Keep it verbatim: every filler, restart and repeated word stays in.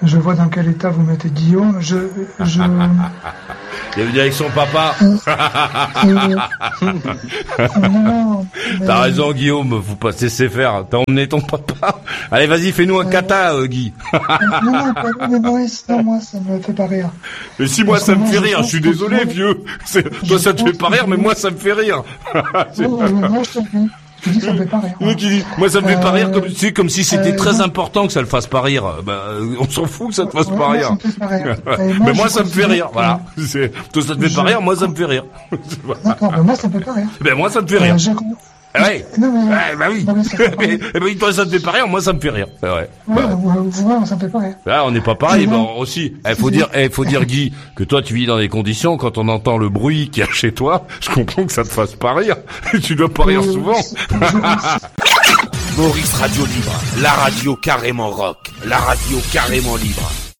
Je vois dans quel état vous mettez Guillaume. Je, je... Il est venu avec son papa. non, mais... T'as raison, Guillaume, faut pas se laisser faire. T'as emmené ton papa. Allez, vas-y, fais-nous un kata, euh, Guy. non, non, mais Maurice, non, moi, ça me fait pas rire. Mais si, moi, Parce ça que me moi, fait je rire. Je pense suis que désolé, moi- vieux. C'est... Toi, Je ça te fait pense pas rire, que mais moi- moi, ça me fait rire. C'est- Non, mais moi, je te dis, je te dis, ça me fait pas rire. Le mec, il dit, moi, ça me fait Euh, pas rire, comme, tu sais, comme si c'était euh, très non. important que ça le fasse pas rire. Ben, on s'en fout que ça te fasse Ouais, pas moi, rire. ça me fait pas rire. Et Mais moi, moi, je ça me fait considère rire, que- voilà. C'est... Toi, ça te fait Je- pas rire, moi, ça me fait rire. D'accord, mais moi, ça me fait pas rire. Ben, moi, ça me fait rire. Euh, je... Ah ouais. Non, mais... Ouais, bah oui. Non, mais ça me fait pas Mais, rire. eh ben, toi, ça te fait pas rire, moi, ça me fait rire. Ouais. Ouais, Bah, ouais, ouais, ça me fait pas rire. là, on n'est pas pareil, Je bah, vois. aussi. Eh, faut dire, eh, faut dire, Guy, que toi, tu vis dans des conditions, quand on entend le bruit qu'il y a chez toi, je comprends que ça te fasse pas rire. Tu dois pas rire Euh, souvent. Maurice Radio Libre, la radio carrément rock, la radio carrément libre.